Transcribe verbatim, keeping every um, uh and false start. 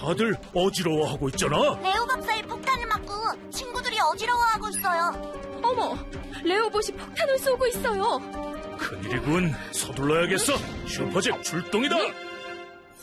다들 어지러워하고 있잖아. 레오 박사의 폭탄을 맞고 친구들이 어지러워하고 있어요. 어머, 레오봇이 폭탄을 쏘고 있어요. 큰일이군. 서둘러야겠어. 슈퍼잭 출동이다.